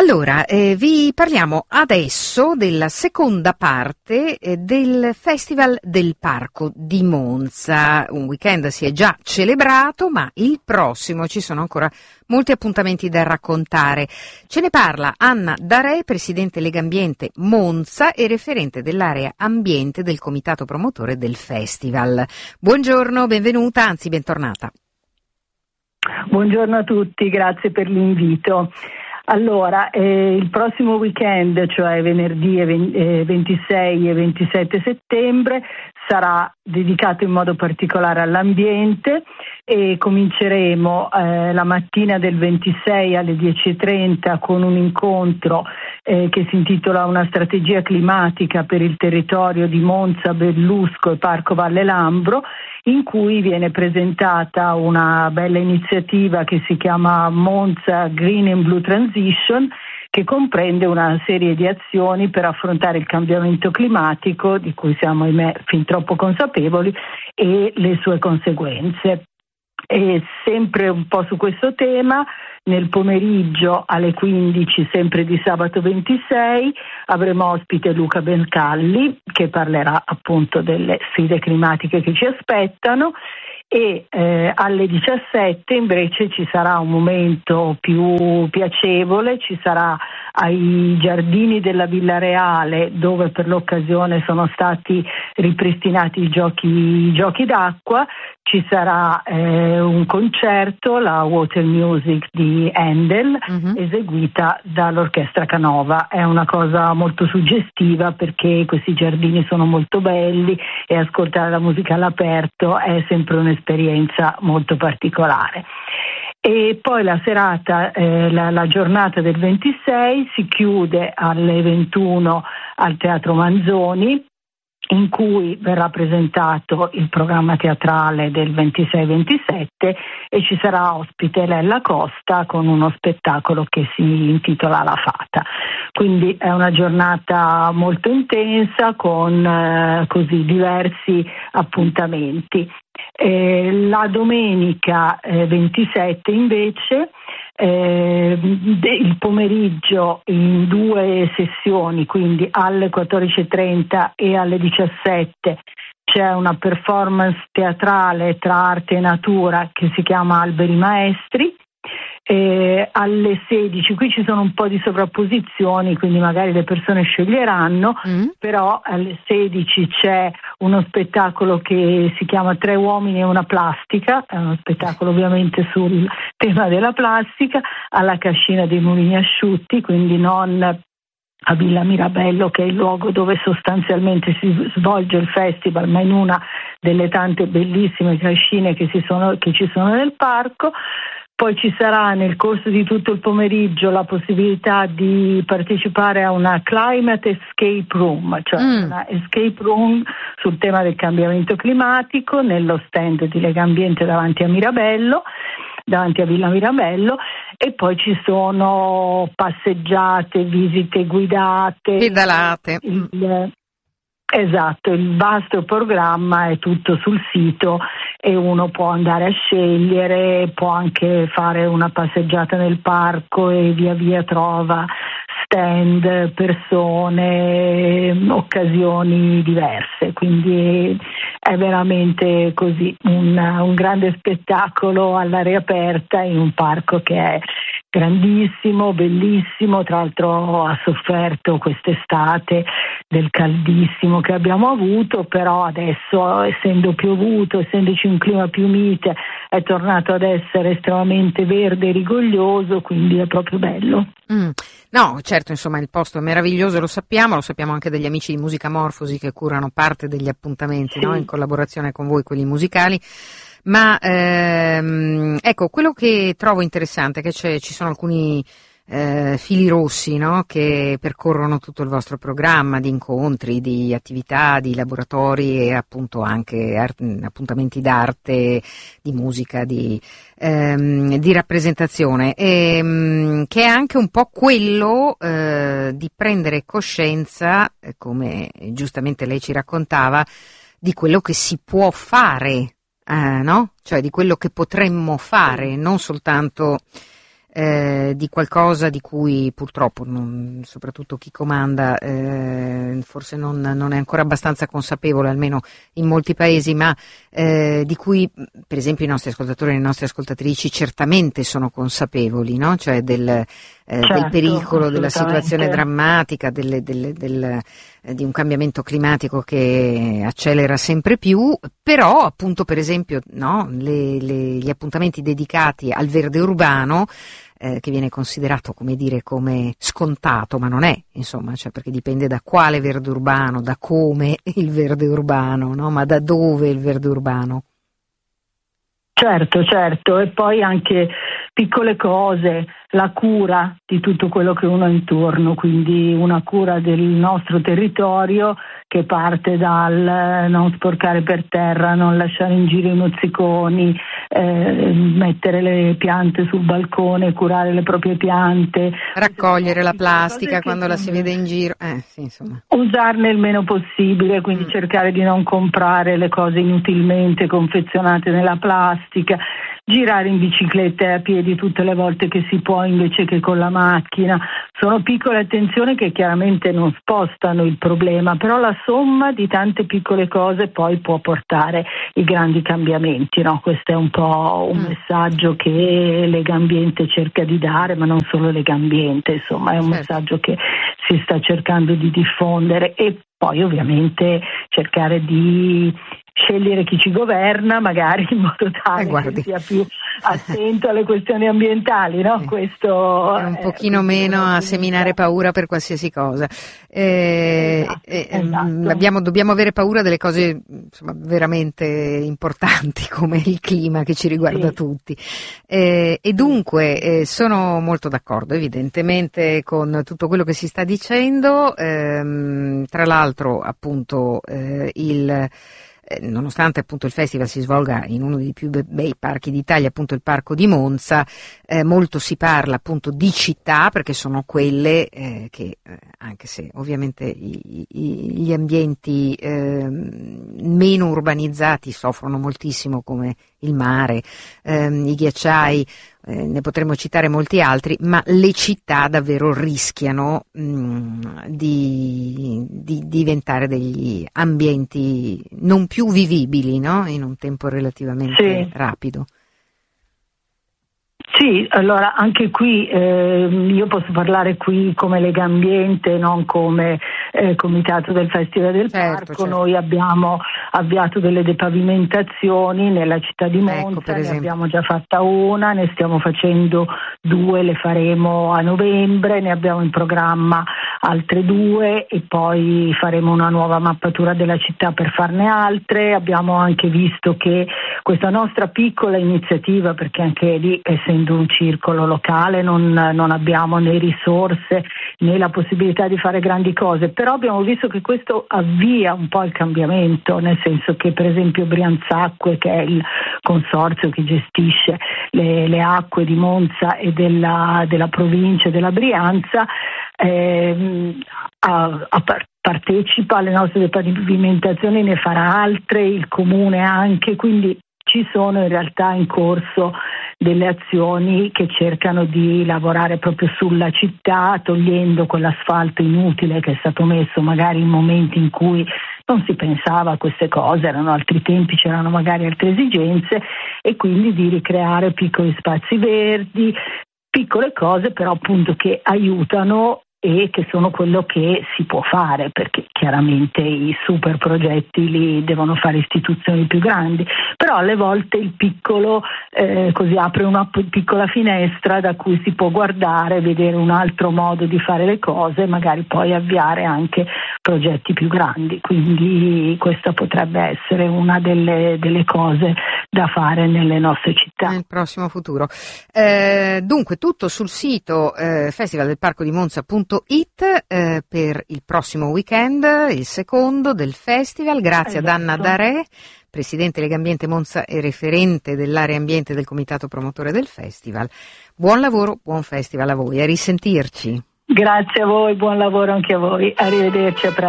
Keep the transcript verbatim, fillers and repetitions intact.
Allora, eh, vi parliamo adesso della seconda parte eh, del Festival del Parco di Monza. Un weekend si è già celebrato, ma il prossimo ci sono ancora molti appuntamenti da raccontare. Ce ne parla Anna Darè, presidente Legambiente Monza e referente dell'area ambiente del comitato promotore del festival. Buongiorno, benvenuta, anzi bentornata. Buongiorno a tutti, grazie per l'invito. Allora, eh, il prossimo weekend, cioè venerdì ventisei e ventisette settembre, sarà dedicato in modo particolare all'ambiente e cominceremo eh, la mattina del ventisei alle dieci e trenta con un incontro eh, che si intitola Una strategia climatica per il territorio di Monza, Bellusco e Parco Valle Lambro, in cui viene presentata una bella iniziativa che si chiama Monza Green and Blue Transition, che comprende una serie di azioni per affrontare il cambiamento climatico, di cui siamo ahimè fin troppo consapevoli, e le sue conseguenze. E sempre un po' su questo tema, nel pomeriggio alle quindici, sempre di sabato ventisei, avremo ospite Luca Bencalli, che parlerà appunto delle sfide climatiche che ci aspettano, e eh, alle diciassette invece ci sarà un momento più piacevole, ci sarà ai giardini della Villa Reale, dove per l'occasione sono stati ripristinati i giochi, i giochi d'acqua. Ci sarà eh, un concerto, la Water Music di Handel, uh-huh. eseguita dall'Orchestra Canova. È una cosa molto suggestiva perché questi giardini sono molto belli e ascoltare la musica all'aperto è sempre un'esperienza molto particolare. E poi la serata, eh, la, la giornata del ventisei si chiude alle ventuno al Teatro Manzoni, in cui verrà presentato il programma teatrale del ventisei ventisette e ci sarà ospite Lella Costa con uno spettacolo che si intitola La Fata. Quindi è una giornata molto intensa con eh, così diversi appuntamenti. Eh, la domenica eh, ventisette invece eh, il pomeriggio in due sessioni, quindi alle quattordici e trenta e alle diciassette, c'è una performance teatrale tra arte e natura che si chiama Alberi Maestri. Eh, alle sedici, qui ci sono un po' di sovrapposizioni, quindi magari le persone sceglieranno, mm. però alle sedici c'è uno spettacolo che si chiama Tre uomini e una plastica, è uno spettacolo ovviamente sul tema della plastica, alla Cascina dei Mulini Asciutti, quindi non a Villa Mirabello, che è il luogo dove sostanzialmente si svolge il festival, ma in una delle tante bellissime cascine che, si sono, che ci sono nel parco. Poi ci sarà nel corso di tutto il pomeriggio la possibilità di partecipare a una Climate Escape Room, cioè mm. una escape room sul tema del cambiamento climatico nello stand di Legambiente davanti a Mirabello, davanti a Villa Mirabello, e poi ci sono passeggiate, visite guidate, pedalate. Il, Esatto, il vasto programma è tutto sul sito e uno può andare a scegliere, può anche fare una passeggiata nel parco e via via trova stand, persone, occasioni diverse, quindi è veramente così un, un grande spettacolo all'aria aperta in un parco che è grandissimo, bellissimo, tra l'altro ha sofferto quest'estate del caldissimo che abbiamo avuto, però adesso, essendo piovuto, essendoci un clima più mite, è tornato ad essere estremamente verde e rigoglioso, quindi è proprio bello. Mm. No, certo, insomma, il posto è meraviglioso, lo sappiamo, lo sappiamo anche degli amici di Musica Morfosi che curano parte degli appuntamenti, sì. no? In collaborazione con voi, quelli musicali. Ma ehm, ecco, quello che trovo interessante è che c'è, ci sono alcuni eh, fili rossi, no? Che percorrono tutto il vostro programma di incontri, di attività, di laboratori e appunto anche art- appuntamenti d'arte, di musica, di, ehm, di rappresentazione, e, ehm, che è anche un po' quello eh, di prendere coscienza, eh, come giustamente lei ci raccontava, di quello che si può fare. Eh, no? Cioè di quello che potremmo fare, non soltanto eh, eh, di qualcosa di cui purtroppo non, soprattutto chi comanda eh, forse non, non è ancora abbastanza consapevole, almeno in molti paesi, ma eh, di cui per esempio i nostri ascoltatori e le nostre ascoltatrici certamente sono consapevoli, no? Cioè del, eh, certo, del pericolo, della situazione drammatica, delle, delle, del, eh, di un cambiamento climatico che accelera sempre più, però appunto per esempio no, le, le, gli appuntamenti dedicati al verde urbano, eh, che viene considerato come dire come scontato, ma non è, insomma, cioè perché dipende da quale verde urbano, da come il verde urbano, no? Ma da dove il verde urbano. Certo, certo, e poi anche piccole cose, la cura di tutto quello che uno ha intorno, quindi una cura del nostro territorio che parte dal non sporcare per terra, non lasciare in giro i mozziconi, eh, mettere le piante sul balcone, curare le proprie piante, raccogliere la plastica quando la si vede in giro, eh, sì, insomma. Usarne il meno possibile, quindi mm. cercare di non comprare le cose inutilmente confezionate nella plastica, girare in bicicletta e a piedi tutte le volte che si può invece che con la macchina. Sono piccole attenzioni che chiaramente non spostano il problema, però la somma di tante piccole cose poi può portare i grandi cambiamenti, no? Questo è un po' un mm. messaggio che Legambiente cerca di dare, ma non solo Legambiente, insomma è un certo. messaggio che si sta cercando di diffondere, e poi ovviamente cercare di scegliere chi ci governa, magari in modo tale eh, che sia più attento alle questioni ambientali, no? Eh, Questo è un pochino meno a seminare paura per qualsiasi cosa. Eh, esatto, eh, esatto. Abbiamo, dobbiamo avere paura delle cose insomma, veramente importanti come il clima che ci riguarda sì. tutti. Eh, e dunque eh, sono molto d'accordo evidentemente con tutto quello che si sta dicendo. Ehm, tra l'altro appunto eh, il nonostante appunto il festival si svolga in uno dei più bei parchi d'Italia, appunto il Parco di Monza, eh, molto si parla appunto di città, perché sono quelle eh, che, eh, anche se ovviamente i, i, gli ambienti eh, meno urbanizzati soffrono moltissimo, come il mare, ehm, i ghiacciai, eh, ne potremmo citare molti altri, ma le città davvero rischiano mh, di, di diventare degli ambienti non più vivibili, no? In un tempo relativamente sì. rapido. Sì, allora anche qui eh, io posso parlare qui come Legambiente, non come eh, comitato del Festival del certo, Parco. certo. Noi abbiamo avviato delle depavimentazioni nella città di Monza, ecco, ne abbiamo già fatta una, ne stiamo facendo due, le faremo a novembre, ne abbiamo in programma altre due e poi faremo una nuova mappatura della città per farne altre. Abbiamo anche visto che questa nostra piccola iniziativa, perché anche lì essendo un circolo locale non, non abbiamo né risorse né la possibilità di fare grandi cose, però abbiamo visto che questo avvia un po' il cambiamento, nel senso che per esempio Brianzacque, che è il consorzio che gestisce le, le acque di Monza e della, della provincia della Brianza, ehm, a, a par- partecipa alle nostre pavimentazioni, ne farà altre, il comune anche, quindi ci sono in realtà in corso delle azioni che cercano di lavorare proprio sulla città, togliendo quell'asfalto inutile che è stato messo magari in momenti in cui non si pensava a queste cose, erano altri tempi, c'erano magari altre esigenze, e quindi di ricreare piccoli spazi verdi, piccole cose però appunto che aiutano e che sono quello che si può fare, perché chiaramente i super progetti li devono fare istituzioni più grandi, però alle volte il piccolo eh, così apre una piccola finestra da cui si può guardare, vedere un altro modo di fare le cose e magari poi avviare anche progetti più grandi, quindi questa potrebbe essere una delle, delle cose da fare nelle nostre città. Nel prossimo futuro. Eh, dunque tutto sul sito eh, festival del parco di monza punto it eh, per il prossimo weekend, il secondo del festival. Grazie esatto. ad Anna Darè, presidente Legambiente Monza e referente dell'area ambiente del comitato promotore del festival. Buon lavoro, buon festival a voi, a risentirci. Grazie a voi, buon lavoro anche a voi, arrivederci, a presto.